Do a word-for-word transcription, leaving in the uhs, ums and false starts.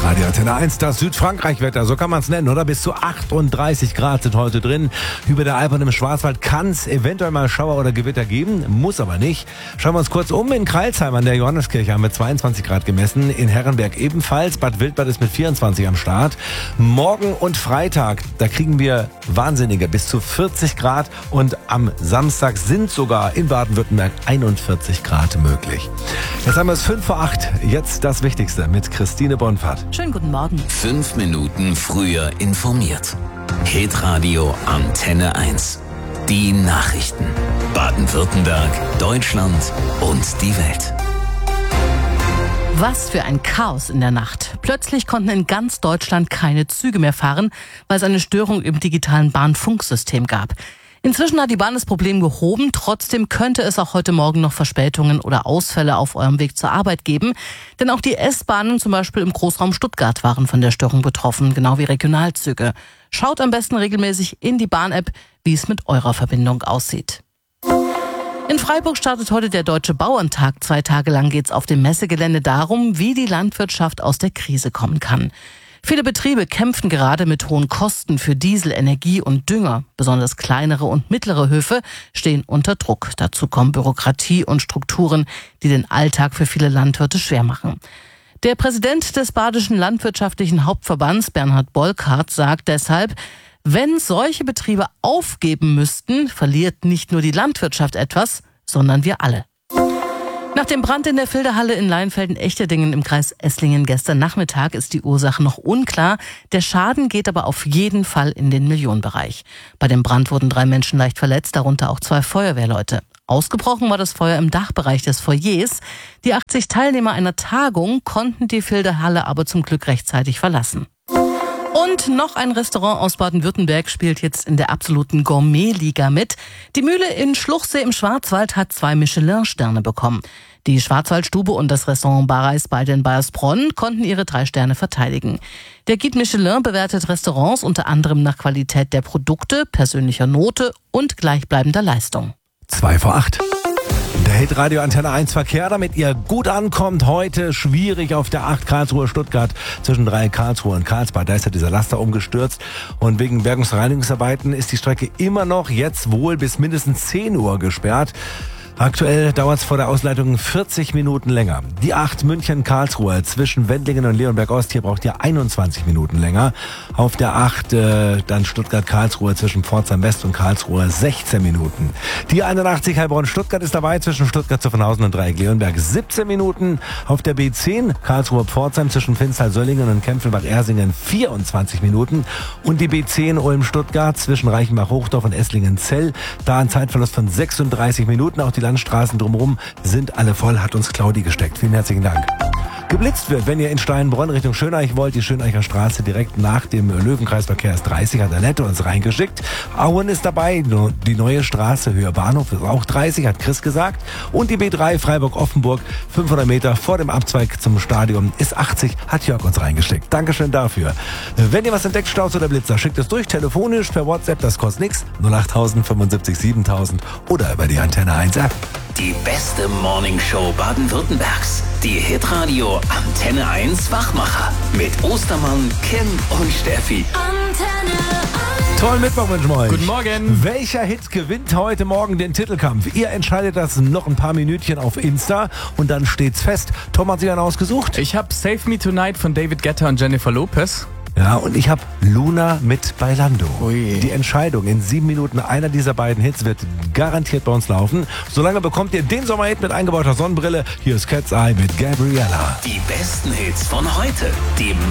Radio Antenne eins, das Südfrankreich-Wetter, so kann man es nennen, oder? Bis zu achtunddreißig Grad sind heute drin. Über der Alp und im Schwarzwald kann es eventuell mal Schauer oder Gewitter geben, muss aber nicht. Schauen wir uns kurz um. In Crailsheim an der Johanneskirche haben wir zweiundzwanzig Grad gemessen, in Herrenberg ebenfalls. Bad Wildbad ist mit vierundzwanzig am Start. Morgen und Freitag, da kriegen wir wahnsinnige bis zu vierzig Grad und am Samstag sind sogar in Baden-Württemberg einundvierzig Grad möglich. Jetzt haben wir es fünf vor acht. Jetzt das Wichtigste mit Christine Bonfahrt. Schönen guten Morgen. Fünf Minuten früher informiert. Hitradio Antenne eins. Die Nachrichten. Baden-Württemberg, Deutschland und die Welt. Was für ein Chaos in der Nacht. Plötzlich konnten in ganz Deutschland keine Züge mehr fahren, weil es eine Störung im digitalen Bahnfunksystem gab. Inzwischen hat die Bahn das Problem gehoben. Trotzdem könnte es auch heute Morgen noch Verspätungen oder Ausfälle auf eurem Weg zur Arbeit geben. Denn auch die S-Bahnen, zum Beispiel im Großraum Stuttgart, waren von der Störung betroffen, genau wie Regionalzüge. Schaut am besten regelmäßig in die Bahn-App, wie es mit eurer Verbindung aussieht. In Freiburg startet heute der Deutsche Bauerntag. Zwei Tage lang geht es auf dem Messegelände darum, wie die Landwirtschaft aus der Krise kommen kann. Viele Betriebe kämpfen gerade mit hohen Kosten für Diesel, Energie und Dünger. Besonders kleinere und mittlere Höfe stehen unter Druck. Dazu kommen Bürokratie und Strukturen, die den Alltag für viele Landwirte schwer machen. Der Präsident des Badischen Landwirtschaftlichen Hauptverbands, Bernhard Bolkart, sagt deshalb, wenn solche Betriebe aufgeben müssten, verliert nicht nur die Landwirtschaft etwas, sondern wir alle. Nach dem Brand in der Fildehalle in Leinfelden-Echterdingen im Kreis Esslingen gestern Nachmittag ist die Ursache noch unklar. Der Schaden geht aber auf jeden Fall in den Millionenbereich. Bei dem Brand wurden drei Menschen leicht verletzt, darunter auch zwei Feuerwehrleute. Ausgebrochen war das Feuer im Dachbereich des Foyers. Die achtzig Teilnehmer einer Tagung konnten die Fildehalle aber zum Glück rechtzeitig verlassen. Und noch ein Restaurant aus Baden-Württemberg spielt jetzt in der absoluten Gourmet-Liga mit. Die Mühle in Schluchsee im Schwarzwald hat zwei Michelin-Sterne bekommen. Die Schwarzwaldstube und das Restaurant Barreis beide in Baiersbronn konnten ihre drei Sterne verteidigen. Der Guide Michelin bewertet Restaurants unter anderem nach Qualität der Produkte, persönlicher Note und gleichbleibender Leistung. Zwei vor acht. Der Hitradio Antenne eins Verkehr, damit ihr gut ankommt. Heute schwierig auf der acht Karlsruhe-Stuttgart zwischen drei Karlsruhe und Karlsbad. Da ist ja dieser Laster umgestürzt. Und wegen Bergungsreinigungsarbeiten ist die Strecke immer noch jetzt wohl bis mindestens zehn Uhr gesperrt. Aktuell dauert es vor der Ausleitung vierzig Minuten länger. Die acht München-Karlsruhe zwischen Wendlingen und Leonberg-Ost, hier braucht ihr einundzwanzig Minuten länger. Auf der acht äh, dann Stuttgart-Karlsruhe zwischen Pforzheim-West und Karlsruhe sechzehn Minuten. Die einundachtzig Heilbronn-Stuttgart ist dabei zwischen Stuttgart-Zuffenhausen und Dreieck-Leonberg siebzehn Minuten. Auf der B zehn Karlsruhe-Pforzheim zwischen Finstal-Söllingen und Kempfenbach-Ersingen vierundzwanzig Minuten. Und die B zehn Ulm-Stuttgart zwischen Reichenbach-Hochdorf und Esslingen-Zell, da ein Zeitverlust von sechsunddreißig Minuten. Auch die Landstraßen drumherum sind alle voll, hat uns Claudi gesteckt. Vielen herzlichen Dank. Geblitzt wird, wenn ihr in Steinbronn Richtung Schöneich wollt, die Schöneicher Straße direkt nach dem Löwenkreisverkehr ist dreißig, hat Annette uns reingeschickt. Auen ist dabei, die neue Straße Höher Bahnhof ist auch dreißig, hat Chris gesagt. Und die B drei Freiburg-Offenburg, fünfhundert Meter vor dem Abzweig zum Stadion, ist achtzig, hat Jörg uns reingeschickt. Dankeschön dafür. Wenn ihr was entdeckt, Staus oder Blitzer, schickt es durch, telefonisch, per WhatsApp, das kostet nichts, null acht tausend fünfundsiebzig siebentausend oder über die Antenne eins App. Die beste Morningshow Baden-Württembergs. Die Hitradio Antenne eins Wachmacher. Mit Ostermann, Kim und Steffi. Antenne eins. Tollen Mittwoch wünschen wir euch. Guten Morgen. Welcher Hit gewinnt heute Morgen den Titelkampf? Ihr entscheidet das noch ein paar Minütchen auf Insta und dann steht's fest. Tom hat sich einen ausgesucht. Ich habe Save Me Tonight von David Guetta und Jennifer Lopez. Ja, und ich habe Luna mit Bailando. Ui. Die Entscheidung in sieben Minuten, einer dieser beiden Hits wird garantiert bei uns laufen. Solange bekommt ihr den Sommerhit mit eingebauter Sonnenbrille. Hier ist Cat's Eye mit Gabriella. Die besten Hits von heute. Die